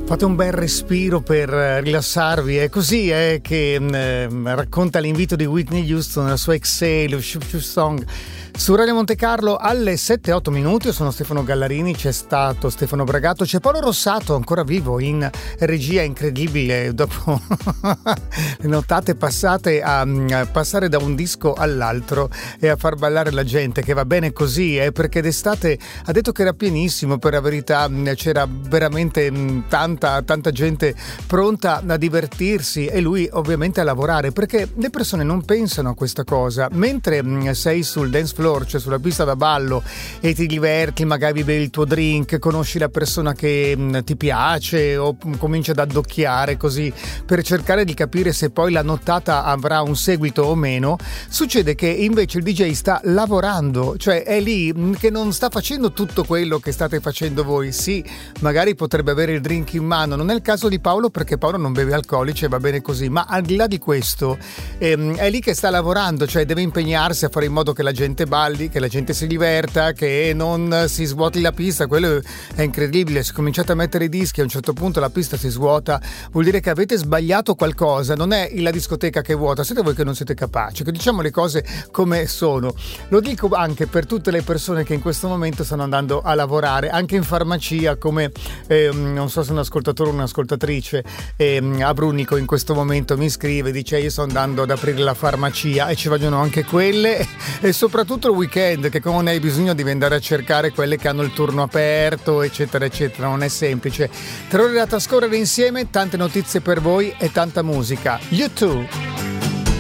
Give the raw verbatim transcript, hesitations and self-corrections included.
Fate un bel respiro per rilassarvi, è così è che eh, racconta l'invito di Whitney Houston, la sua Exhale, Shoo Shoo Song. Su Radio Monte Carlo alle sette e otto minuti. Io sono Stefano Gallarini, c'è stato Stefano Bragato, c'è Paolo Rossato ancora vivo in regia, incredibile, dopo le nottate passate a, a passare da un disco all'altro e a far ballare la gente, che va bene così, eh, perché d'estate ha detto che era pienissimo, per la verità c'era veramente tanta, tanta gente pronta a divertirsi e lui ovviamente a lavorare, perché le persone non pensano a questa cosa, mentre sei sul dance floor, cioè sulla pista da ballo, e ti diverti, magari bevi il tuo drink, conosci la persona che mh, ti piace o mh, cominci ad addocchiare così per cercare di capire se poi la nottata avrà un seguito o meno. Succede che invece il D J sta lavorando, cioè è lì mh, che non sta facendo tutto quello che state facendo voi. Sì, magari potrebbe avere il drink in mano, non è il caso di Paolo perché Paolo non beve alcolici e va bene così, ma al di là di questo ehm, è lì che sta lavorando, cioè deve impegnarsi a fare in modo che la gente balli, che la gente si diverta, che non si svuoti la pista. Quello è incredibile. Se cominciate a mettere i dischi, a un certo punto la pista si svuota, vuol dire che avete sbagliato qualcosa, non è la discoteca che è vuota, siete voi che non siete capaci, che diciamo le cose come sono. Lo dico anche per tutte le persone che in questo momento stanno andando a lavorare, anche in farmacia, come ehm, non so se un ascoltatore o un'ascoltatrice ehm, a Brunico in questo momento mi scrive, dice io sto andando ad aprire la farmacia, e ci vogliono anche quelle, e soprattutto il weekend, che come hai bisogno di andare a cercare quelle che hanno il turno aperto, eccetera eccetera. Non è semplice. Tre ore da trascorrere insieme, tante notizie per voi e tanta musica. YouTube.